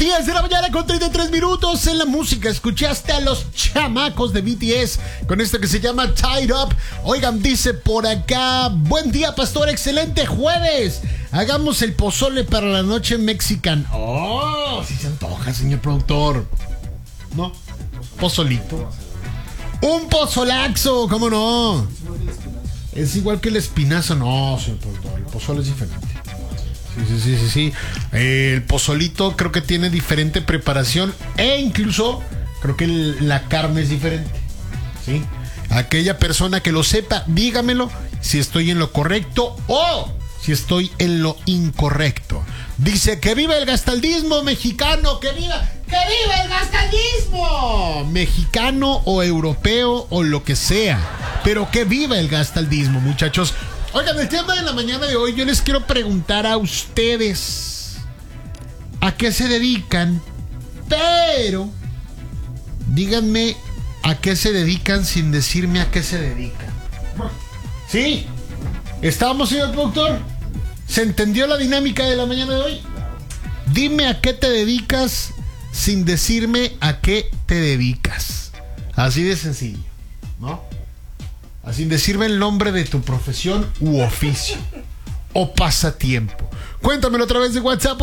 10 de la mañana con 33 minutos. En la música escuchaste a los chamacos de BTS con esto que se llama Tied Up. Oigan, dice por acá: buen día, pastor, excelente jueves. Hagamos el pozole para la noche mexican. Oh, si se antoja, señor productor. ¿No? Pozolito. Un pozolaxo, ¿cómo no? Es igual que el espinazo. No, señor productor, el pozole es diferente. Sí. El pozolito creo que tiene diferente preparación e incluso creo que la carne es diferente. ¿Sí? Aquella persona que lo sepa, dígamelo si estoy en lo correcto o si estoy en lo incorrecto. Dice que viva el gastaldismo mexicano, que viva el gastaldismo mexicano o europeo o lo que sea, pero que viva el gastaldismo, muchachos. Oigan, el tema de la mañana de hoy, yo les quiero preguntar a ustedes a qué se dedican, pero díganme a qué se dedican sin decirme a qué se dedican. ¿Sí? ¿Estábamos, señor productor? ¿Se entendió la dinámica de la mañana de hoy? Dime a qué te dedicas sin decirme a qué te dedicas. Así de sencillo, ¿no? Sin decirme el nombre de tu profesión u oficio o pasatiempo. Cuéntamelo a través de WhatsApp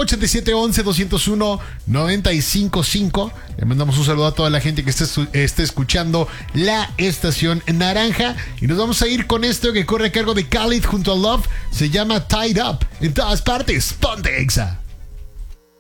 8711-201-955. Le mandamos un saludo a toda la gente que esté escuchando la estación naranja. Y nos vamos a ir con esto que corre a cargo de Khalid junto a Love. Se llama Tied Up. En todas partes, ponte Exa.